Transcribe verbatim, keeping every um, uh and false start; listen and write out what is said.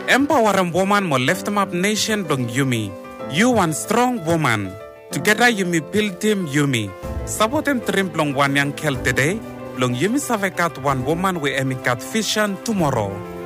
Empowering woman mo lift up nation dong Yumi. You one strong woman. Together Yumi build team Yumi. Sabotem trim plong one yang kel today. Long Yumi savekat one woman we emikat vision tomorrow.